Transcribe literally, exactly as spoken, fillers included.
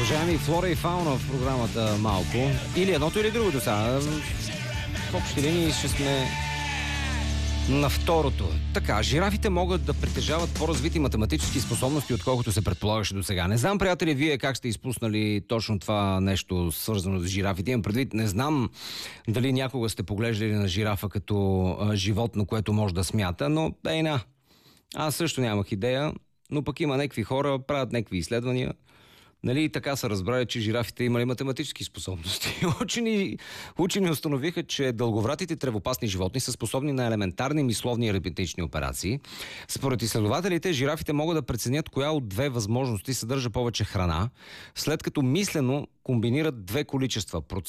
Уважаеми, флора и фауна в програмата малко. Или едното, или другото сега. В общи линии ще сме на второто. Така, жирафите могат да притежават по-развити математически способности, отколкото се предполагаше до сега. Не знам, приятели, вие как сте изпуснали точно това нещо, свързано с жирафите. Имам предвид, не знам дали някога сте поглеждали на жирафа като а, животно, което може да смята, но ей на. Аз също нямах идея, но пък има някакви хора, правят някакви изследвания. Нали, така са разбрали, че жирафите имали математически способности. Учени, учени установиха, че дълговратите тревопасни животни са способни на елементарни мисловни и аритметични операции. Според изследователите, жирафите могат да преценят коя от две възможности съдържа повече храна, след като мислено комбинират две количества